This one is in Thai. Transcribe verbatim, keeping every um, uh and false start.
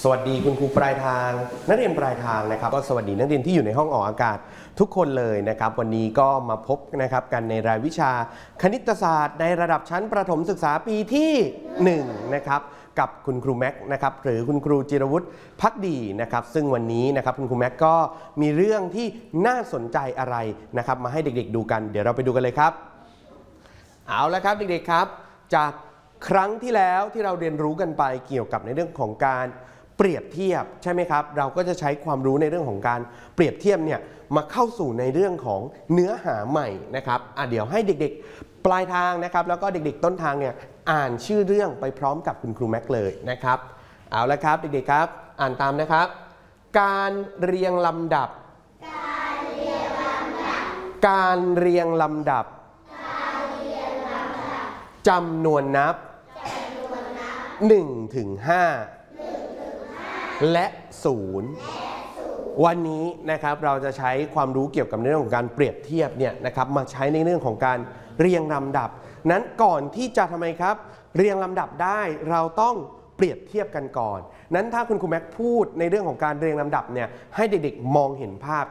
สวัสดีคุณครูปลายทางนักเรียนปลายทางนะครับก็สวัสดีนักเรียนที่อยู่ในห้องออกอากาศทุกคนเลยนะครับวันนี้ก็มาพบนะครับกันในรายวิชาคณิตศาสตร์ในระดับชั้นประถมศึกษาปีที่หนึ่งนะครับกับคุณครูแม็กนะครับหรือคุณครูจิรวุฒิภักดีนะครับซึ่งวันนี้นะครับคุณครูแม็กก็มีเรื่องที่น่าสนใจอะไรนะครับมาให้เด็กๆดูกันเดี๋ยวเราไปดูกันเลยครับเอาละครับเด็กๆครับจากครั้งที่แล้วที่เราเรียนรู้กันไปเกี่ยวกับในเรื่องของการเปรียบเทียบใช่ไหมครับเราก็จะใช้ความรู้ในเรื่องของการเปรียบเทียบเนี่ยมาเข้าสู่ในเรื่องของเนื้อหาใหม่นะครับอ่ะเดี๋ยวให้เด็กๆปลายทางนะครับแล้วก็เด็กๆต้นทางเนี่ยอ่านชื่อเรื่องไปพร้อมกับคุณครูแม็กเลยนะครับเอาละครับเด็กๆครับอ่านตามนะครับการเรียงลำดับการเรียงลำดับการเรียงลำดับจำนวนนับหนึ่งถึงห้าและศูนย์วันนี้นะครับเราจะใช้ความรู้เกี่ยวกับเรื่องของการเปรียบเทียบเนี่ยนะครับมาใช้ในเรื่องของการเรียงลำดับนั้นก่อนที่จะทำไมครับเรียงลำดับได้เราต้องเปรียบเทียบกันก่อนนั้นถ้าคุณครูแม็กพูดในเรื่องของการเรียงลำดับเนี่ยให้เด็กๆมองเห็นภาพ